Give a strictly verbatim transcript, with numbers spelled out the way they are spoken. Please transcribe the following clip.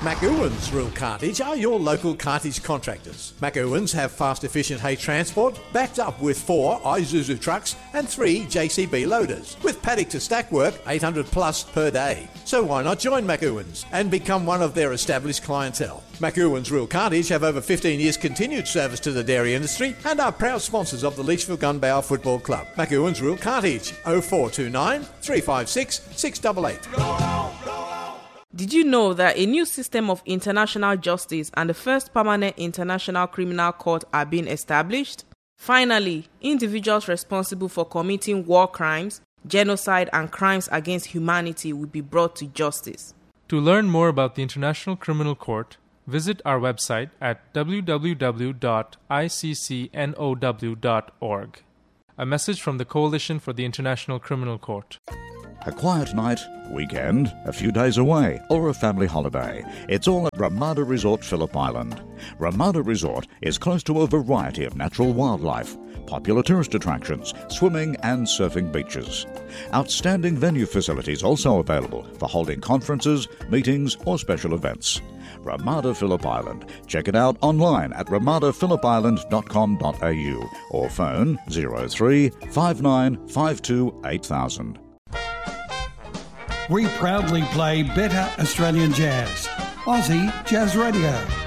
McEwan's Real Cartage are your local cartage contractors. McEwan's have fast, efficient hay transport backed up with four Isuzu trucks and three J C B loaders, with paddock to stack work eight hundred plus per day. So why not join McEwan's and become one of their established clientele? McEwan's Real Cartage have over fifteen years continued service to the dairy industry and are proud sponsors of the Leachville Gunbower Football Club. McEwan's Real Cartage, oh four two nine, three five six, six eight eight. Did you know that a new system of international justice and the first permanent international criminal court are being established? Finally, individuals responsible for committing war crimes, genocide, and crimes against humanity will be brought to justice. To learn more about the International Criminal Court, visit our website at w w w dot i c c n o w dot org. A message from the Coalition for the International Criminal Court. A quiet night, weekend, a few days away, or a family holiday. It's all at Ramada Resort, Phillip Island. Ramada Resort is close to a variety of natural wildlife, popular tourist attractions, swimming and surfing beaches. Outstanding venue facilities also available for holding conferences, meetings or special events. Ramada Phillip Island. Check it out online at ramada phillip island dot com dot a u or phone zero three five nine five two eight thousand. We proudly play better Australian jazz. Aussie Jazz Radio.